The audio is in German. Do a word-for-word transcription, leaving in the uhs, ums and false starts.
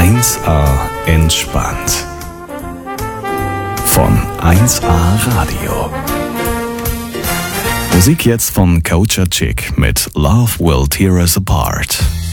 eins A entspannt. Von eins A Radio. Musik jetzt von Culture Chick mit Love Will Tear Us Apart.